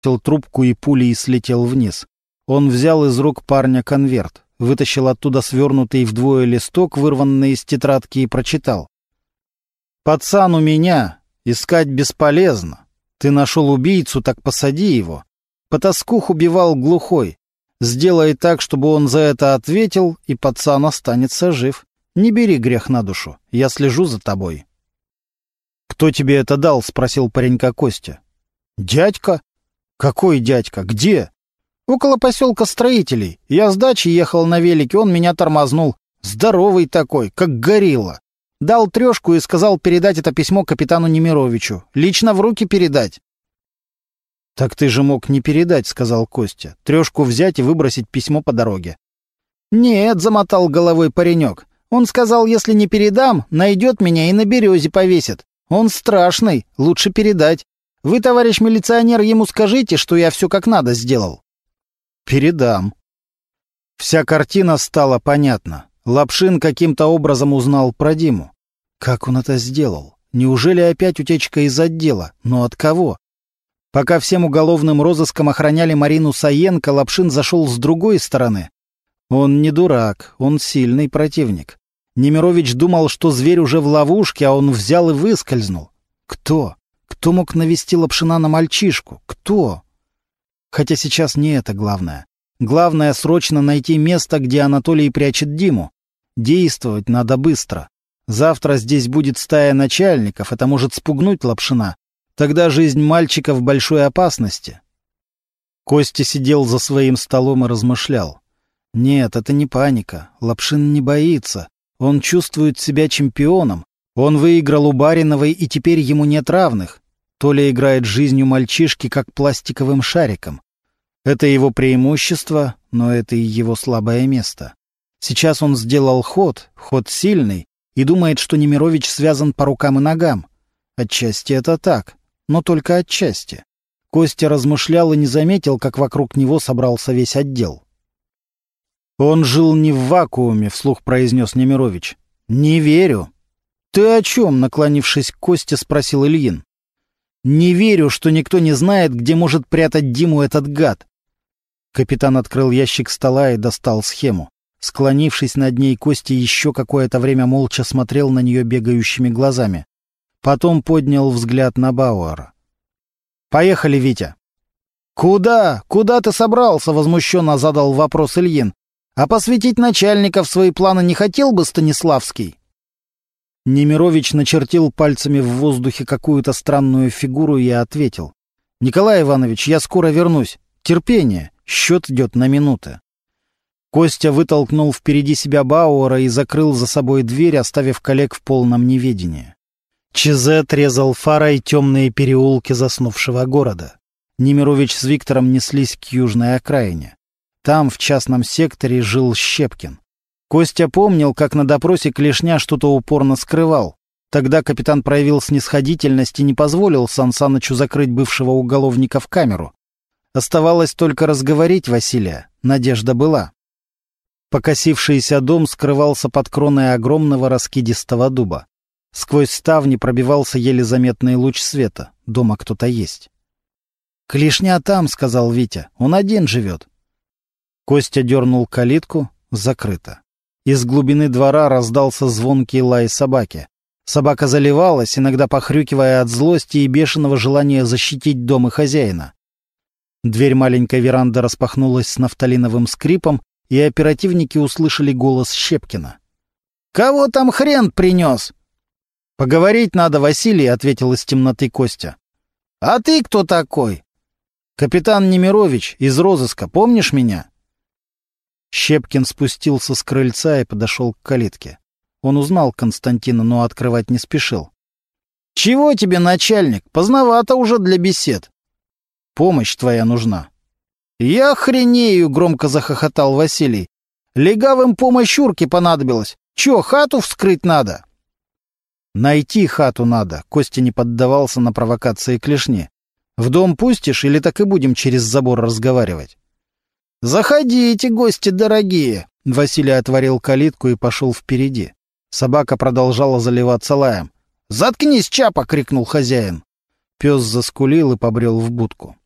трубку и пулей слетел вниз. Он взял из рук парня конверт, вытащил оттуда свернутый вдвое листок, вырванный из тетрадки, и прочитал. «Пацан у меня. Искать бесполезно. Ты нашел убийцу, так посади его. Потаскух убивал глухой. Сделай так, чтобы он за это ответил, и пацан останется жив. Не бери грех на душу. Я слежу за тобой». «Кто тебе это дал?» — спросил паренька Костя. «Дядька». «Какой дядька? Где?» «Около поселка Строителей. Я с дачи ехал на велике, он меня тормознул. Здоровый такой, как горилла. Дал 3 и сказал передать это письмо капитану Немировичу. Лично в руки передать». «Так ты же мог не передать», — сказал Костя. 3 взять и выбросить письмо по дороге. «Нет», — замотал головой паренек. «Он сказал, если не передам, найдет меня и на березе повесит. Он страшный, лучше передать. Вы, товарищ милиционер, ему скажите, что я все как надо сделал». «Передам». Вся картина стала понятна. Лапшин каким-то образом узнал про Диму. Как он это сделал? Неужели опять утечка из отдела? Но от кого? Пока всем уголовным розыском охраняли Марину Саенко, Лапшин зашел с другой стороны. Он не дурак, он сильный противник. Немирович думал, что зверь уже в ловушке, а он взял и выскользнул. Кто? Кто мог навести Лапшина на мальчишку? Кто? Хотя сейчас не это главное. Главное — срочно найти место, где Анатолий прячет Диму. Действовать надо быстро. Завтра здесь будет стая начальников, это может спугнуть Лапшина. Тогда жизнь мальчика в большой опасности. Костя сидел за своим столом и размышлял. Нет, это не паника. Лапшин не боится. Он чувствует себя чемпионом. Он выиграл у Бариновой, и теперь ему нет равных. Толя играет жизнью мальчишки, как пластиковым шариком. Это его преимущество, но это и его слабое место. Сейчас он сделал ход сильный, и думает, что Немирович связан по рукам и ногам. Отчасти это так, но только отчасти. Костя размышлял и не заметил, как вокруг него собрался весь отдел. «Он жил не в вакууме», — вслух произнес Немирович. «Не верю». «Ты о чем?» — наклонившись к Косте, спросил Ильин. «Не верю, что никто не знает, где может прятать Диму этот гад». Капитан открыл ящик стола и достал схему. Склонившись над ней, Костя еще какое-то время молча смотрел на нее бегающими глазами. Потом поднял взгляд на Бауэра. «Поехали, Витя». «Куда? Куда ты собрался?» — возмущенно задал вопрос Ильин. «А посвятить начальника в свои планы не хотел бы Станиславский?» Немирович начертил пальцами в воздухе какую-то странную фигуру и ответил. «Николай Иванович, я скоро вернусь. Терпение. Счет идет на минуты». Костя вытолкнул впереди себя Бауэра и закрыл за собой дверь, оставив коллег в полном неведении. ЧЗ резал фарой темные переулки заснувшего города. Немирович с Виктором неслись к южной окраине. Там, в частном секторе, жил Щепкин. Костя помнил, как на допросе Клешня что-то упорно скрывал. Тогда капитан проявил снисходительность и не позволил Сан Санычу закрыть бывшего уголовника в камеру. Оставалось только разговорить Василия. Надежда была. Покосившийся дом скрывался под кроной огромного раскидистого дуба. Сквозь ставни пробивался еле заметный луч света. Дома кто-то есть. «Клешня там», — сказал Витя. «Он один живет». Костя дернул калитку. Закрыто. Из глубины двора раздался звонкий лай собаки. Собака заливалась, иногда похрюкивая от злости и бешеного желания защитить дом и хозяина. Дверь маленькой веранды распахнулась с нафталиновым скрипом, и оперативники услышали голос Щепкина. «Кого там хрен принес?» «Поговорить надо, Василий», — ответил из темноты Костя. «А ты кто такой?» «Капитан Немирович, из розыска, помнишь меня?» Щепкин спустился с крыльца и подошел к калитке. Он узнал Константина, но открывать не спешил. «Чего тебе, начальник? Поздновато уже для бесед». «Помощь твоя нужна». «Я охренею», — громко захохотал Василий. «Легавым помощь Урке понадобилась. Чё, хату вскрыть надо?» «Найти хату надо», — Костя не поддавался на провокации Клешни. «В дом пустишь или так и будем через забор разговаривать?» «Заходите, гости дорогие!» Василий отворил калитку и пошел впереди. Собака продолжала заливаться лаем. «Заткнись, Чапа!» — крикнул хозяин. Пес заскулил и побрел в будку.